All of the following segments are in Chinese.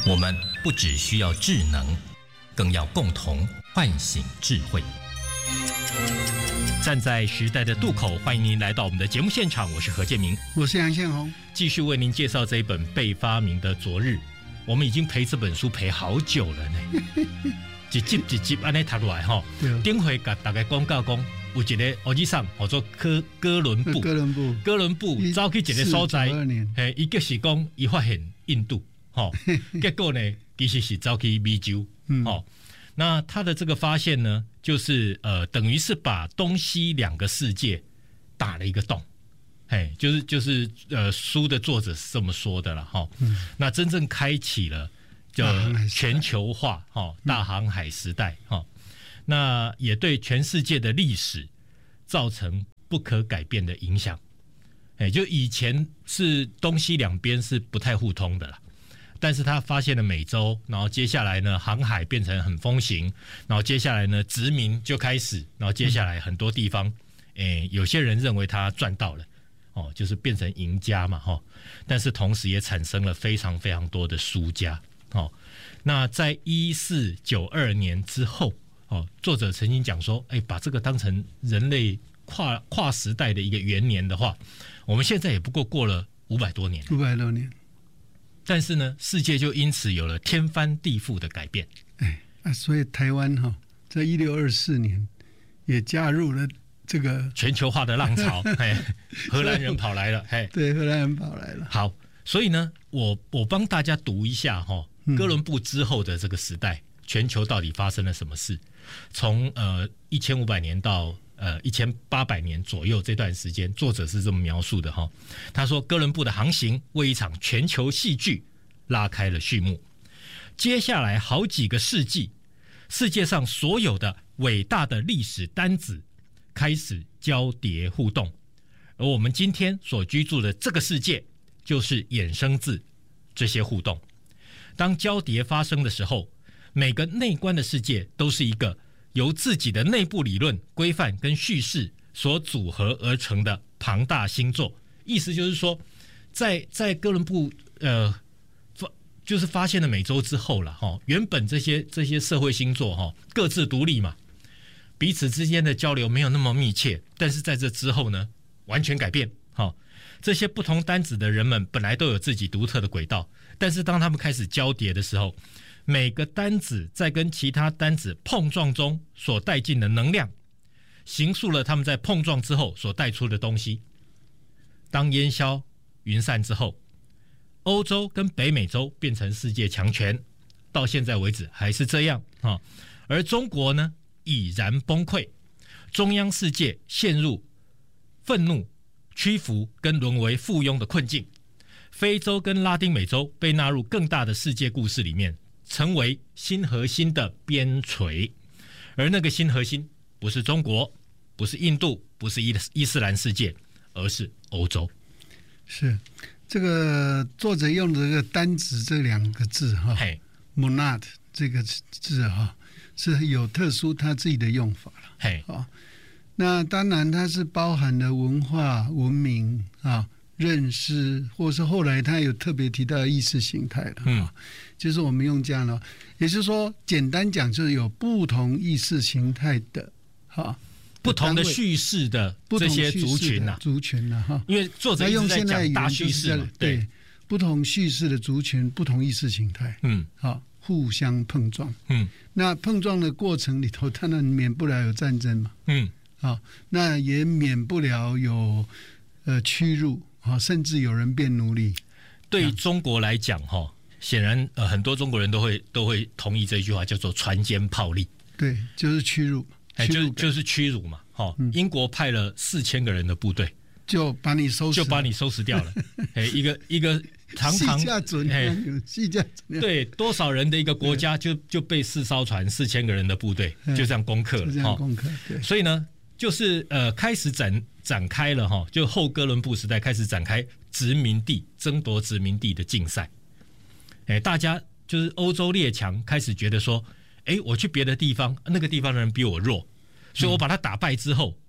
我们不只需要智能，更要共同唤醒智慧。站在时代的渡口，欢迎您来到我们的节目现场，我是何建明， 我是杨宪宏， 继续为您介绍这一本《被发明的昨日》。我们已经陪这本书陪好久了呢，一集一集按呢读落来哈。顶回甲大家广告讲，有一个国际上叫做哥伦布走去一个所在，伊就是讲伊发现印度，结果呢其实是走去美洲，那他的这个发现呢，就是等于是把东西两个世界打了一个洞。就是书的作者是这么说的了哈。那真正开启了就全球化大航海时代哈。那也对全世界的历史造成不可改变的影响。就以前是东西两边是不太互通的啦，但是他发现了美洲，然后接下来呢航海变成很风行，然后接下来呢殖民就开始，然后接下来很多地方有些人认为他赚到了。就是变成赢家嘛，但是同时也产生了非常非常多的输家。那在1492年之后，作者曾经讲说，把这个当成人类跨时代的一个元年的话，我们现在也不过过了500多年。 500多年， 但是呢，世界就因此有了天翻地覆的改变。 所以台湾在1624年也加入了这个全球化的浪潮，荷兰人跑来了， 对，荷兰人跑来了。 好，所以呢，我帮大家读一下哥伦布之后的这个时代，全球到底发生了什么事？从1500年到1800年左右这段时间，作者是这么描述的哈。他说，哥伦布的航行为一场全球戏剧拉开了序幕。接下来好几个世纪，世界上所有的伟大的历史单子开始交叠互动，而我们今天所居住的这个世界就是衍生自这些互动。当交叠发生的时候，每个内观的世界都是一个由自己的内部理论、规范跟叙事所组合而成的庞大星座。意思就是说，在哥伦布就是发现了美洲之后了原本这些社会星座各自独立嘛，彼此之间的交流没有那么密切，但是在这之后呢，完全改变。这些不同单子的人们本来都有自己独特的轨道，但是当他们开始交叠的时候，每个单子在跟其他单子碰撞中所带进的能量，形塑了他们在碰撞之后所带出的东西。当烟消云散之后，欧洲跟北美洲变成世界强权，到现在为止还是这样而中国呢已然崩溃，中央世界陷入愤怒、屈服跟沦为附庸的困境。非洲跟拉丁美洲被纳入更大的世界故事里面，成为新核心的边陲。而那个新核心不是中国，不是印度，不是伊斯兰世界，而是欧洲。 是这个作者用的这个单子这2个字monad 这个字是有特殊他自己的用法了。那当然它是包含了文化、文明认识，或是后来他有特别提到意识形态了。就是我们用这样的，也就是说简单讲就是有不同意识形态的不同的叙事的这些族群因为作者一直在讲大叙事嘛，对， 不同叙事的族群，不同意识形态，互相碰撞，那碰撞的过程里头，当然免不了有战争嘛，那也免不了有屈辱甚至有人变奴隶。 对中国来讲显然很多中国人都会同意这句话，叫做船坚炮利。对， 就是屈辱， 就是屈辱嘛。英国派了4000个人的部队， 就把你收拾掉了。一个常对多少人的一个国家就被4艘船4000个人的部队就这样攻克了。所以呢，就是开始展开了就后哥伦布时代开始展开殖民地争夺殖民地的竞赛。大家就是欧洲列强开始觉得说，我去别的地方，那个地方的人比我弱，所以我把他打败之后，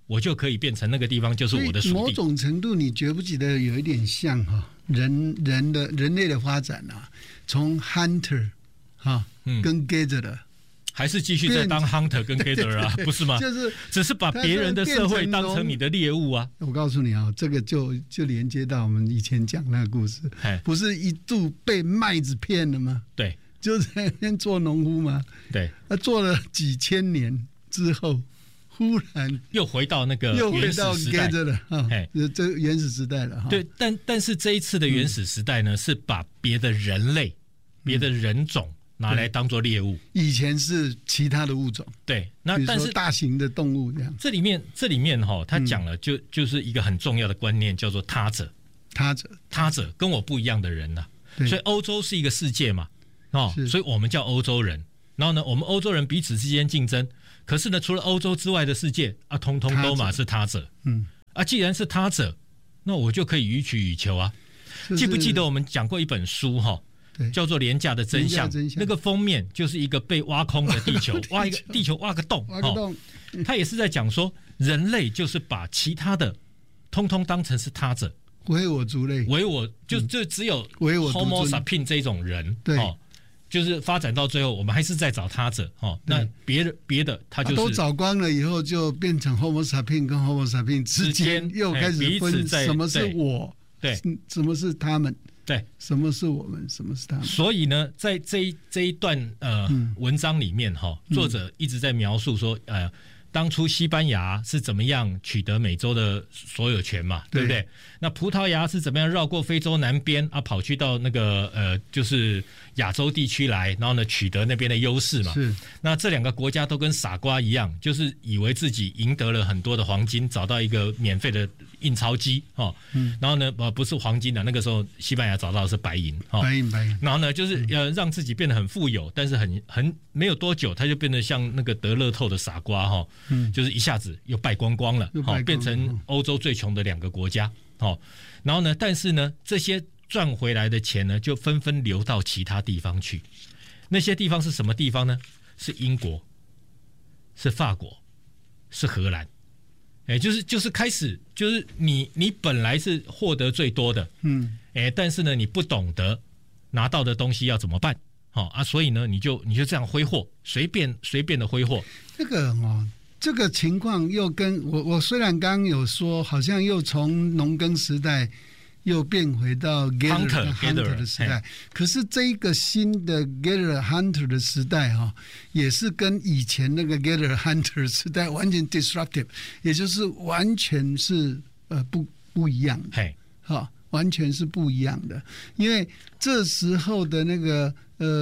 我就可以变成那个地方就是我的属地。 某种程度，你觉不觉得有一点像人类的发展啊？从 hunter 跟 gatherer， 还是继续在当 hunter 跟 gatherer 啊，不是吗？ 就是只是把别人的社会当成你的猎物啊。 我告诉你啊，这个就连接到我们以前讲那个故事，不是一度被麦子骗了吗？ 对， 就在那边做农夫嘛。 对， 做了几千年之后，忽然又回到那个原始时代了这原始时代了。 对，但是这一次的原始时代呢，是把别的人类、别的人种拿来当作猎物。 以前是其他的物种， 对，那但是大型的动物这样。 这里面他讲了就是一个很重要的观念，叫做他者。他者跟我不一样的人呐。所以欧洲是一个世界嘛，所以我们叫欧洲人。然后呢，我们欧洲人彼此之间竞争，可是呢，除了欧洲之外的世界啊，通通都嘛是他者。既然是他者，那我就可以予取予求啊。记不记得我们讲过一本书叫做《廉价的真相》？那个封面就是一个被挖空的地球，地球挖个洞，他也是在讲说，人类就是把其他的通通当成是他者， 唯我族类， 就只有 Homo sapiens 这种人，对。就是发展到最后，我们还是在找他者那别的他就是都找光了以后，就变成 Homo sapiens 跟 Homo sapiens 之间又开始分什么是我， 对， 什么是他们， 对， 什么是我们，什么是他们。 所以呢，在这一段文章里面作者一直在描述说当初西班牙是怎么样取得美洲的所有权嘛，对不对？那葡萄牙是怎么样绕过非洲南边跑去到那个就是亚洲地区来，然后呢取得那边的优势嘛。 是。 那这两个国家都跟傻瓜一样，就是以为自己赢得了很多的黄金，找到一个免费的印钞机然后呢不是黄金的，那个时候西班牙找到的是白银白银。 然后呢就是让自己变得很富有，但是很没有多久，他就变得像那个得乐透的傻瓜就是一下子又败光光了，变成欧洲最穷的两个国家。然后呢，但是呢，这些赚回来的钱呢，就纷纷流到其他地方去。那些地方是什么地方呢？是英国，是法国，是荷兰。就是开始，就是你本来是获得最多的，但是呢，你不懂得拿到的东西要怎么办，所以呢，你就这样挥霍，随便的挥霍。 这个情况又跟我虽然刚刚有说，好像又从农耕时代又变回到 Hunter 的时代，可是这一个新的 Gatherer Hunter 的时代也是跟以前那个 Gatherer Hunter 时代完全 disruptive， 也就是完全是不一样的，完全是不一样的。因为这时候的那个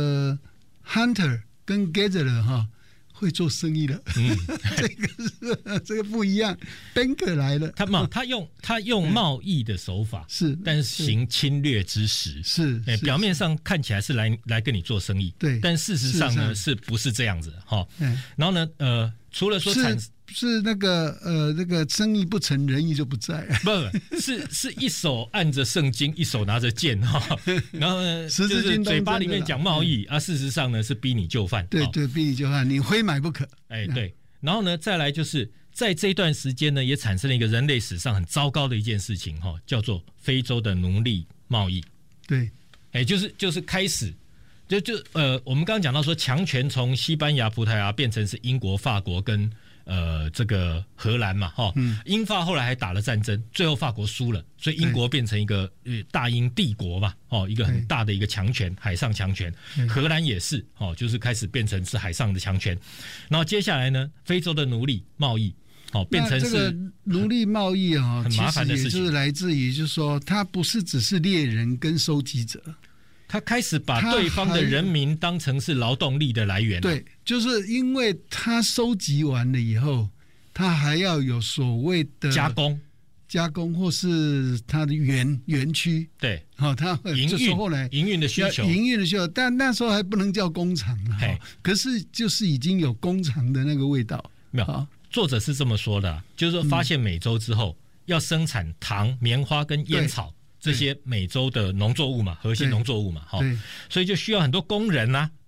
Hunter 跟 Gatherer会做生意的，这个不一样。Banker 来了， 他用贸易的手法是， 但是行侵略之实是， 表面上看起来是来跟你做生意， 对， 但事实上呢是不是这样子然后呢除了说是那个生意不成，仁义就不在。 不是一手按着圣经，一手拿着剑然后呢，就是嘴巴里面讲贸易事实上呢是逼你就范。 对，逼你就范，你非买不可。 对。然后呢，再来就是在这一段时间呢，也产生了一个人类史上很糟糕的一件事情叫做非洲的奴隶贸易。 对， 就是开始。我们刚刚讲到说，强权从西班牙、葡萄牙变成是英国、法国跟这个荷兰嘛，英法后来还打了战争，最后法国输了，所以英国变成一个大英帝国嘛，一个很大的一个强权，海上强权。荷兰也是就是开始变成是海上的强权。然后接下来呢，非洲的奴隶贸易变成是这个奴隶贸易很麻烦的事情， 其实也就是来自于就是说，它不是只是猎人跟收集者。 他开始把对方的人民当成是劳动力的来源。 对，就是因为他收集完了以后，他还要有所谓的加工或是他的园区。 对， 他就是后来营运的需求， 但那时候还不能叫工厂可是就是已经有工厂的那个味道。 没有，作者是这么说的，就是说发现美洲之后，要生产糖、棉花跟烟草。这些美洲的农作物嘛，核心农作物嘛，所以就需要很多工人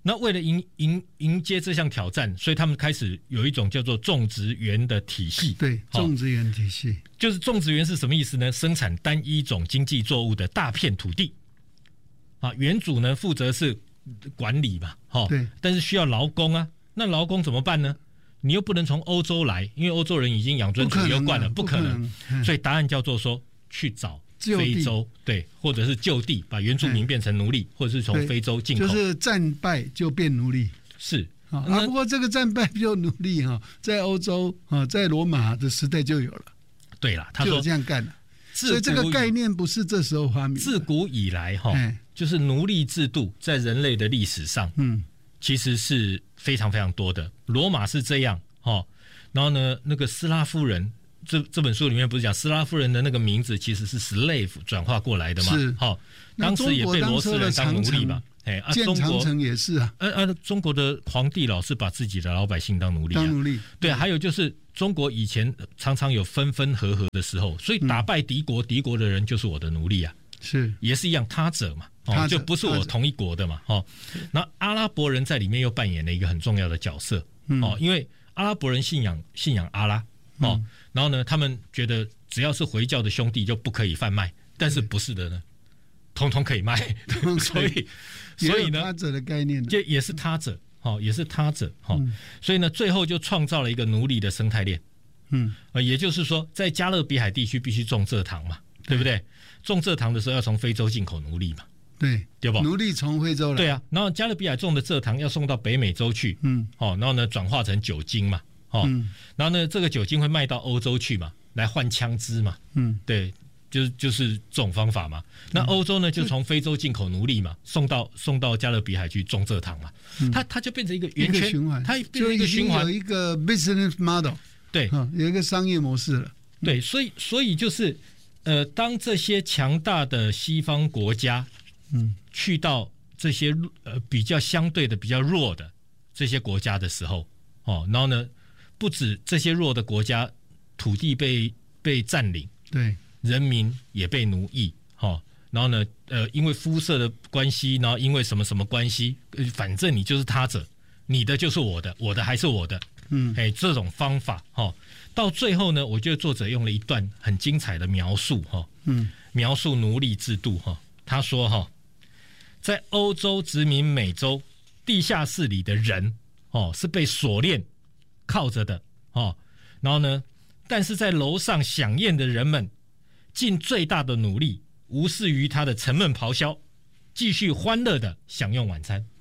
那为了迎接这项挑战，所以他们开始有一种叫做种植园的体系。 对，种植园体系就是种植园是什么意思呢？生产单一种经济作物的大片土地啊，园主呢负责是管理嘛， 对， 但是需要劳工啊，那劳工怎么办呢？你又不能从欧洲来，因为欧洲人已经养尊处优惯了，不可能。所以答案叫做说去找非洲，对，或者是就地把原住民变成奴隶，或者是从非洲进口， 就是战败就变奴隶。 是不过这个战败就奴隶在欧洲在罗马的时代就有了。 对了，他说就这样干了。所以这个概念不是这时候发明的， 自古以来就是奴隶制度在人类的历史上，其实是非常非常多的。罗马是这样，然后呢，那个斯拉夫人，这本书里面不是讲斯拉夫人的那个名字其实是 slave 转化过来的嘛？ 是， 当时也被罗斯人当奴隶嘛。 建长城也是啊。 中国的皇帝老是把自己的老百姓当奴隶，对，还有就是中国以前常常有分分合合的时候，所以打败敌国的人就是我的奴隶啊， 是， 也是一样他者嘛。就不是我同一国的嘛。那阿拉伯人在里面又扮演了一个很重要的角色。因为阿拉伯人信仰阿拉。然后呢，他们觉得只要是回教的兄弟就不可以贩卖，但是不是的呢，通通可以卖。所以呢， 他者的概念， 这也是他者，也是他者。所以呢，最后就创造了一个奴隶的生态链。也就是说，在加勒比海地区必须种蔗糖嘛，对不对？种蔗糖的时候要从非洲进口奴隶嘛。对吧？ 奴隶从非洲来。 对啊，然后加勒比海种的蔗糖要送到北美洲去，然后呢转化成酒精嘛，然后呢这个酒精会卖到欧洲去嘛，来换枪支嘛，对，就是这种方法嘛。那欧洲呢就从非洲进口奴隶嘛，送到加勒比海去种蔗糖嘛，它就变成一个圆圈循环， 它变成一个循环， 有一个 business model， 对， 有一个商业模式了。 对，所以就是当这些强大的西方国家去到这些比较相对的比较弱的这些国家的时候，然后呢，不止这些弱的国家土地被占领， 对， 人民也被奴役，然后呢，因为肤色的关系，然后因为什么什么关系，反正你就是他者，你的就是我的，我的还是我的，这种方法，到最后呢，我觉得作者用了一段很精彩的描述，描述奴隶制度，他说，在欧洲殖民美洲地下室里的人是被锁链靠着的，然后呢，但是在楼上享宴的人们尽最大的努力，无视于他的沉闷咆哮，继续欢乐的享用晚餐。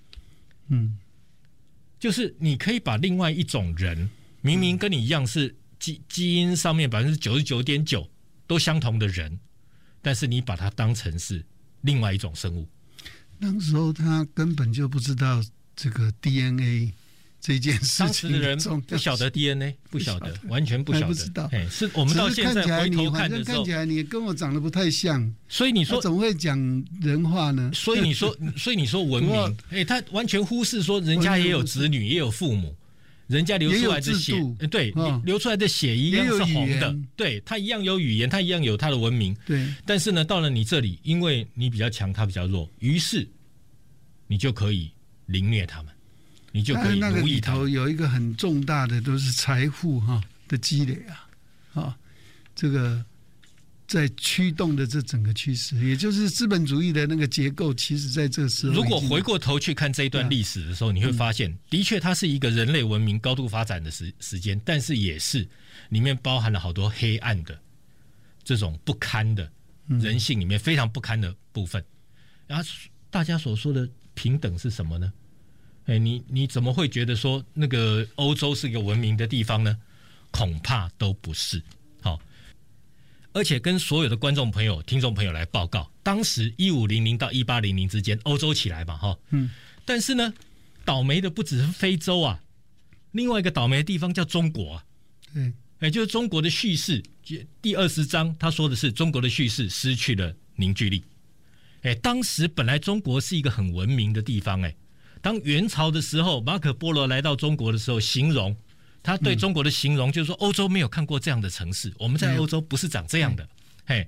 就是你可以把另外一种人，明明跟你一样是基因上面 99.9% 都相同的人，但是你把它当成是另外一种生物。 那时候他根本就不知道这个 DNA 这件事情， 当时的人不晓得 DNA， 不晓得，完全不晓得， 不知道。 是我们到现在回头看的时候， 看起来你跟我长得不太像， 所以你说怎么会讲人话呢？ 所以你说文明，他完全忽视说人家也有子女，也有父母，人家流出来的血，对，流出来的血一样是红的，对，他一样有语言，他一样有他的文明， 对。 但是呢，到了你这里，因为你比较强，他比较弱，于是你就可以凌虐他们，你就可以奴役他们。 那个里头有一个很重大的都是财富的积累这个在驱动的这整个趋势，也就是资本主义的那个结构，其实在这个时候， 如果回过头去看这一段历史的时候，你会发现，的确它是一个人类文明高度发展的时间，但是也是里面包含了好多黑暗的这种不堪的人性里面非常不堪的部分。然后大家所说的平等是什么呢？你怎么会觉得说那个欧洲是一个文明的地方呢？恐怕都不是。而且跟所有的观众朋友、听众朋友来报告，当时1500到1800之间，欧洲起来嘛，但是呢，倒霉的不只是非洲啊，另外一个倒霉的地方叫中国啊，就是中国的叙事，第20章他说的是中国的叙事失去了凝聚力。当时本来中国是一个很文明的地方，当元朝的时候，马可波罗来到中国的时候，形容他对中国的形容就是说，欧洲没有看过这样的城市，我们在欧洲不是长这样的。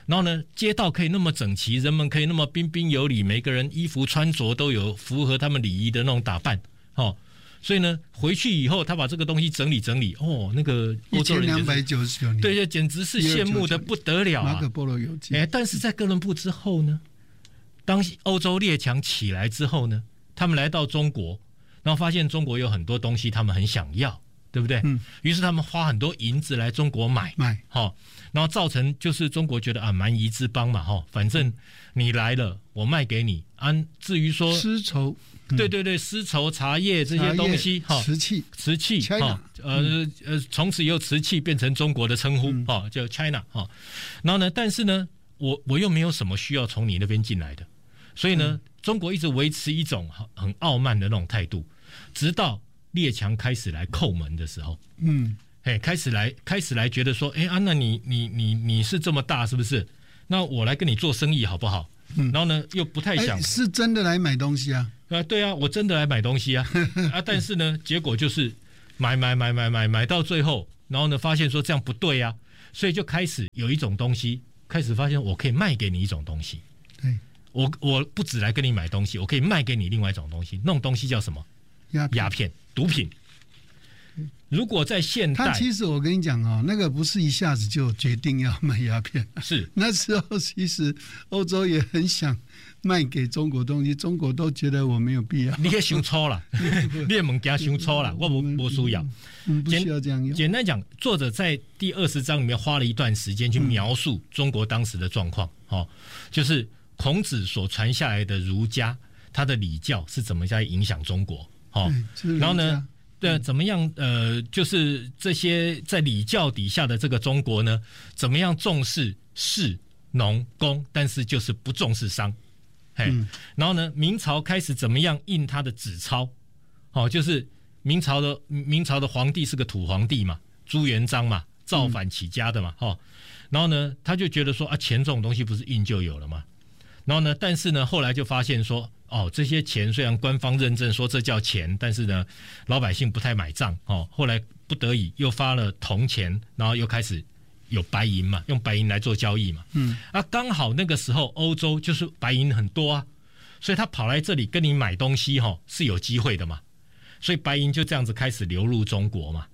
然后呢，街道可以那么整齐，人们可以那么彬彬有礼，每个人衣服穿着都有符合他们礼仪的那种打扮，所以呢，回去以后他把这个东西整理，那个欧洲人 1299年， 对，简直是羡慕的不得了啊！ 马可波罗游记。 但是在哥伦布之后呢，当欧洲列强起来之后呢，他们来到中国，然后发现中国有很多东西他们很想要，对不对？于是他们花很多银子来中国买，然后造成就是中国觉得蛮夷之邦嘛，反正你来了，我卖给你。至于说丝绸。 对，丝绸、茶叶这些东西，瓷器，从此以后瓷器变成中国的称呼，叫 China，然后呢，但是呢，我又没有什么需要从你那边进来的，所以呢，中国一直维持一种很傲慢的那种态度，直到列强开始来叩门的时候，开始来觉得说，那你是这么大是不是？那我来跟你做生意好不好？然后呢，又不太想是真的来买东西啊。 对啊，我真的来买东西啊但是呢，结果就是买到最后，然后呢，发现说这样不对啊，所以就开始有一种东西，开始发现我可以卖给你一种东西。 对， 我不只来跟你买东西，我可以卖给你另外一种东西，那种东西叫什么？鸦片、毒品。如果在现代， 他其实我跟你讲那个不是一下子就决定要卖鸦片， 是那时候其实欧洲也很想卖给中国东西，中国都觉得我没有必要。 你也想错了，你也物件想错了，我不需要。 不需要这样用。 简单讲，作者在第20章里面花了一段时间去描述中国当时的状况，就是孔子所传下来的儒家，他的礼教是怎么在影响中国，然后呢？怎么样？就是这些在礼教底下的这个中国呢，怎么样重视士、农、工，但是就是不重视商。然后呢，明朝开始怎么样印他的纸钞？就是明朝的皇帝是个土皇帝嘛，朱元璋嘛，造反起家的嘛，然后呢，他就觉得说钱这种东西不是印就有了吗？然后呢，但是呢，后来就发现说，这些钱虽然官方认证说这叫钱，但是呢，老百姓不太买账，后来不得已又发了铜钱，然后又开始有白银嘛，用白银来做交易嘛。刚好那个时候欧洲就是白银很多啊，所以他跑来这里跟你买东西是有机会的嘛，所以白银就这样子开始流入中国嘛。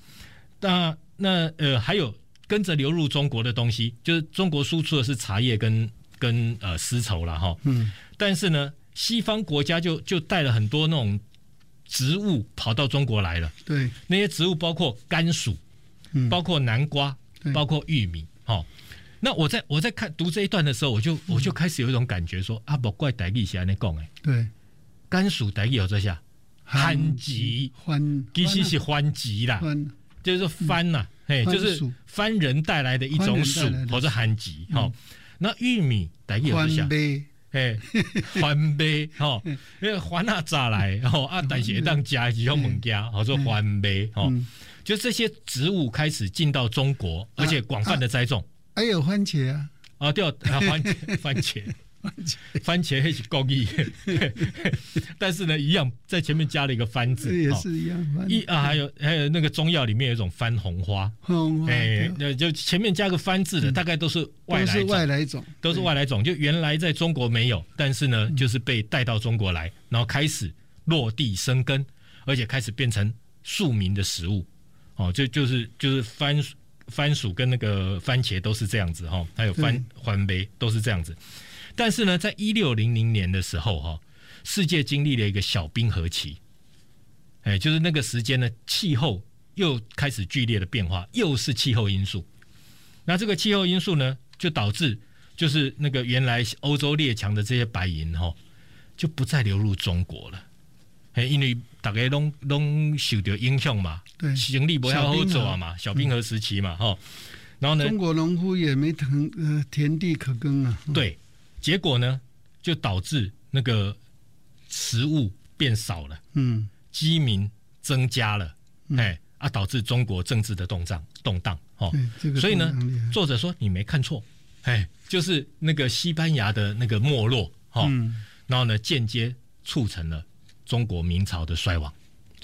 那还有跟着流入中国的东西，就是中国输出的是茶叶跟丝绸啦但是呢，西方国家就带了很多那种植物跑到中国来了。 对， 那些植物包括甘薯，包括南瓜，包括玉米。那我在读这一段的时候，我就开始有一种感觉说，不怪台语是这样讲的。 对， 甘薯台语有这下番薯，其实是番薯啦，就是番呐，就是番人带来的一种薯，或者番薯。那玉米台语有这下。番麦因为番炸来但是会当加一种物件，叫做番麦就这些植物开始进到中国，而且广泛的栽种。 还有番茄对番茄是国语但是呢，一样在前面加了一个番字， 也是一样。 还有那个中药里面有一种番红花，就前面加个番字的，大概都是外来种，都是外来种，就原来在中国没有，但是呢，就是被带到中国来，然后开始落地生根，而且开始变成庶民的食物。就是番薯跟那个番茄都是这样子还有番梅都是这样子。但是呢，在1600年的时候世界经历了一个小冰河期，就是那个时间呢，气候又开始剧烈的变化，又是气候因素。那这个气候因素呢，就导致就是那个原来欧洲列强的这些白银就不再流入中国了。因为大家都受到影响嘛， 对， 生意不太好做嘛，小冰河时期嘛，然后呢， 中国农夫也没田地可耕啊， 对，结果呢，就导致那个食物变少了，饥民增加了，导致中国政治的动荡，所以呢，作者说你没看错，就是那个西班牙的那个没落，然后呢，间接促成了中国明朝的衰亡。 是，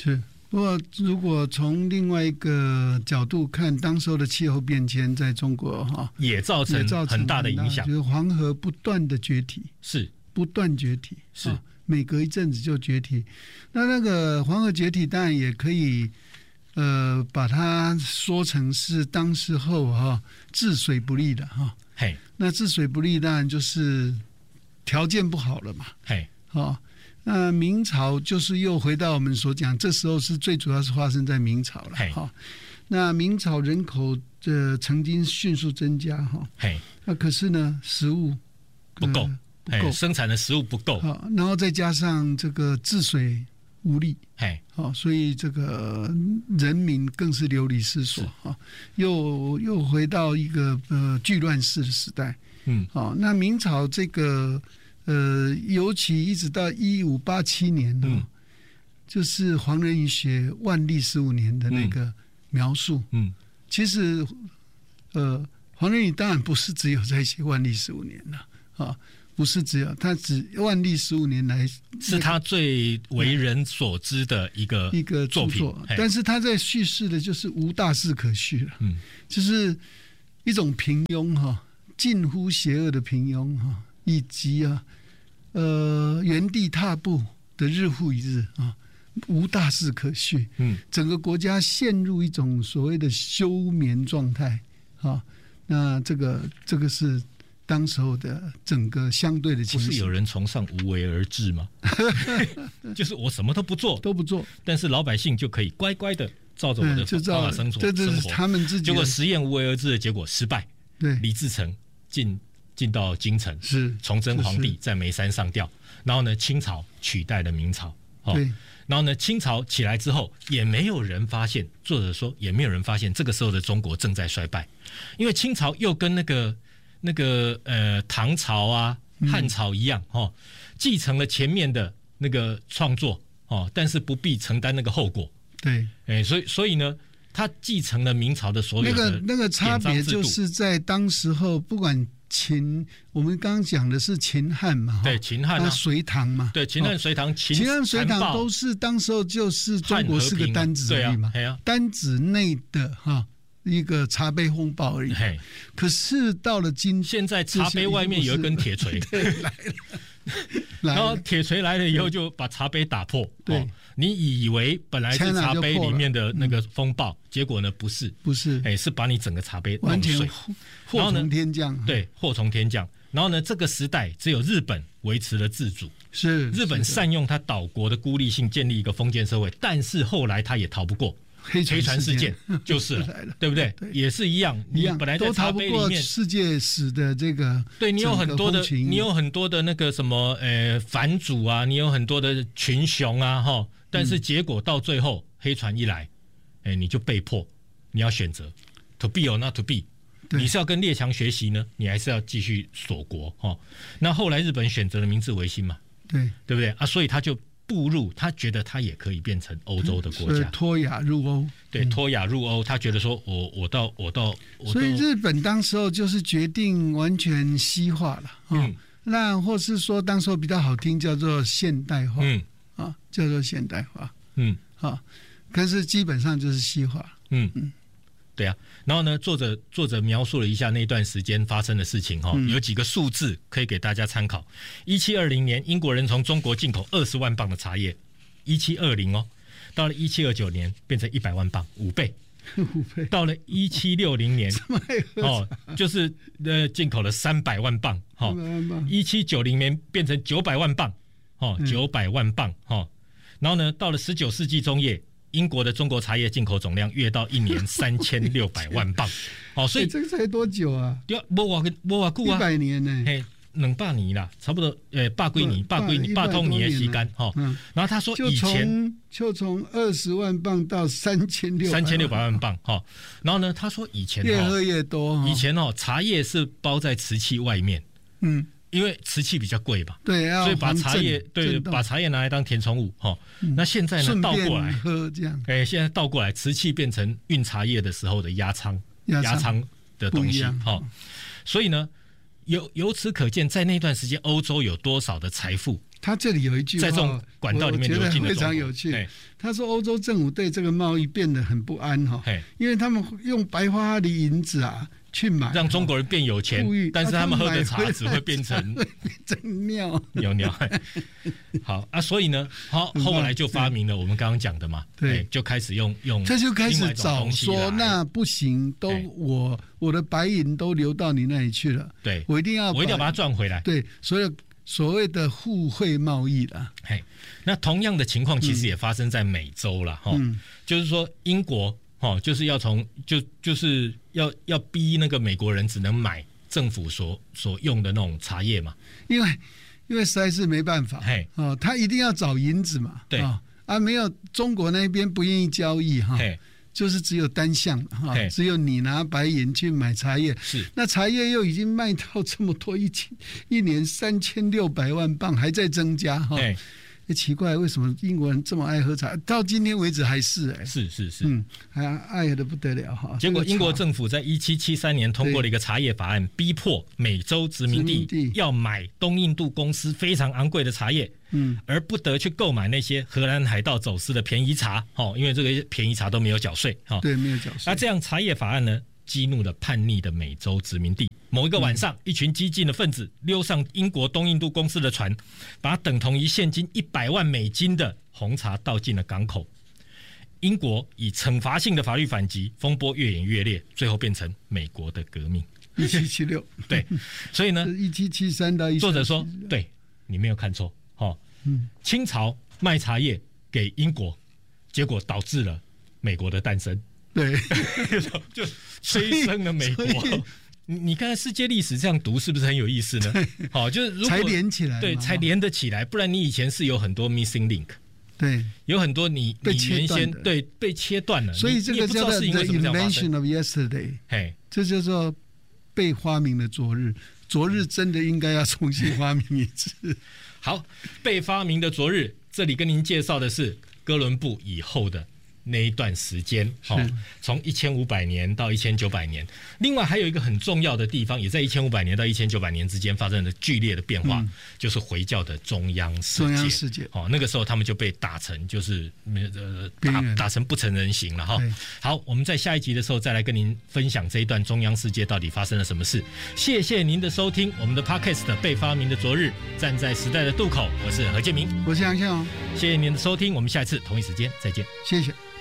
不过，如果从另外一个角度看，当时候的气候变迁在中国也造成很大的影响， 就是黄河不断的崛起， 是不断崛起， 是每隔一阵子就崛起。那个黄河崛起，当然也可以把它说成是当时候治水不利的嘿， 那治水不利当然就是条件不好了嘛， 嘿， 那明朝就是又回到我们所讲，这时候是最主要是发生在明朝了那明朝人口曾经迅速增加那可是呢食物不够，生产的食物不够然后再加上这个治水无力所以这个人民更是流离失所又回到一个巨乱世的时代那明朝这个尤其一直到1587年就是黄仁宇写万历15年的那个描述其实黄仁宇当然不是只有在写万历15年了不是只有他万历15年来是他最为人所知的一个作品， 但是他在叙事的就是无大事可叙了就是一种平庸近乎邪恶的平庸以及原地踏步的日复一日无大事可叙整个国家陷入一种所谓的休眠状态那这个是当时候的整个相对的情形。 不是有人崇尚无为而治吗？就是我什么都不做，但是老百姓就可以乖乖的照着我的方法生活， 这是他们自己。 结果实验无为而治的结果失败。 对， 李自成进到京城， 是崇祯皇帝在煤山上吊，然后呢，清朝取代了明朝。 对， 然后呢，清朝起来之后，也没有人发现，作者说也没有人发现，这个时候的中国正在衰败，因为清朝又跟那个唐朝啊、汉朝一样继承了前面的那个创作但是不必承担那个后果。 对， 所以呢，他继承了明朝的所有的那个差别，就是在当时候不管我们刚刚讲的是秦汉嘛， 对，秦汉隋唐嘛， 对，秦汉隋唐， 秦汉隋唐都是当时候就是中国是个单子而已嘛，单子内的一个茶杯风暴而已。可是到了现在茶杯外面有一根铁锤来了， 然后铁锤来了以后就把茶杯打破。 对， 你以为本来是茶杯里面的那个风暴，结果呢不是，是把你整个茶杯弄碎， 祸从天降。 对，祸从天降。然后呢，这个时代只有日本维持了自主， 是日本善用他岛国的孤立性，建立一个封建社会，但是后来他也逃不过黑船事件，就是了，对不对？也是一样，你本来在茶杯里面， 世界史的这个， 对你有很多的那个什么反主啊，你有很多的群雄啊，但是结果到最后黑船一来，你就被迫你要选择 to be or not to be。你是要跟列强学习呢，你还是要继续锁国那后来日本选择了明治维新嘛，对不对啊？所以他就步入，他觉得他也可以变成欧洲的国家， 脱亚入欧。 对，脱亚入欧，他觉得说我到， 所以日本当时候就是决定完全西化了那或是说当时候比较好听叫做现代化叫做现代化可是基本上就是西化对啊。然后呢，作者描述了一下那段时间发生的事情有几个数字可以给大家参考。1720年，英国人从中国进口20万磅的茶叶，1720到了1729年变成100万磅，5倍。到了1760年就是进口了300万磅1790年变成900万磅900万磅然后呢，到了19世纪中叶，英国的中国茶叶进口总量跃到1年3600万磅所以这个才多久啊？ 对啊，没多久啊，100 年呢 200年啦，差不多百多年的时间然后他说以前就从20万磅到3600 万磅然后呢，他说以前越喝越多以前茶叶是包在瓷器外面因为瓷器比较贵吧， 对， 所以把茶叶拿来当填充物那现在呢倒过来喝这样现在倒过来，瓷器变成运茶叶的时候的压舱的东西所以呢由此可见，在那段时间欧洲有多少的财富他这里有一句话， 在这种管道里面流进的非常有趣。他说欧洲政府对这个贸易变得很不安哈，因为他们用白花花的银子啊去买， 让中国人变有钱，但是他们喝的茶只会变成尿。 好啊，所以呢，后来就发明了我们刚刚讲的嘛，对，就开始用， 他就开始找说，那不行，都我的白银都流到你那里去了， 对， 我一定要把它赚回来， 对，所谓的互惠贸易啦。 那同样的情况其实也发生在美洲了，就是说英国就是要就是要逼那个美国人只能买政府所用的那种茶叶嘛，因为实在是没办法，他一定要找银子嘛， 对没有中国那边不愿意交易哈。就是只有单向只有你拿白银去买茶叶， 是那茶叶又已经卖到这么多，一年3600万磅还在增加哈。奇怪，为什么英国人这么爱喝茶？到今天为止还是是， 还爱得不得了哈。 结果英国政府在1773年通过了一个茶叶法案，逼迫美洲殖民地要买东印度公司非常昂贵的茶叶，而不得去购买那些荷兰海盗走私的便宜茶，因为这个便宜茶都没有缴税， 对，没有缴税。 那这样茶叶法案呢，激怒了叛逆的美洲殖民地。某一个晚上，一群激进的分子溜上英国东印度公司的船，把等同于现金100万美金的红茶倒进了港口。英国以惩罚性的法律反击，风波越演越烈，最后变成美国的革命。 1776， 对，所以呢 ，1773到1776， 作者说，对，你没有看错，清朝卖茶叶给英国，结果导致了美国的诞生， 对， 就催生了美国。你看世界历史这样读是不是很有意思呢？就是如果才连起来， 对，才连得起来，不然你以前是有很多 missing link， 对， 有很多你原先对被切断了， 所以这个叫做 The Invention of Yesterday， 这叫做被发明的昨日，昨日真的应该要重新发明一次。 好，被发明的昨日，这里跟您介绍的是哥伦布以后的那一段时间，从1500年到1900年。另外还有一个很重要的地方，也在1500年到1900年之间发生了剧烈的变化，就是回教的中央世界。那个时候他们就被打成就是打成不成人形了哈。好，我们在下一集的时候再来跟您分享这一段中央世界到底发生了什么事。谢谢您的收听，我们的 Podcast 被发明的昨日，站在时代的渡口，我是何建明， 我是杨宪宏， 谢谢您的收听，我们下一次同一时间再见， 谢谢。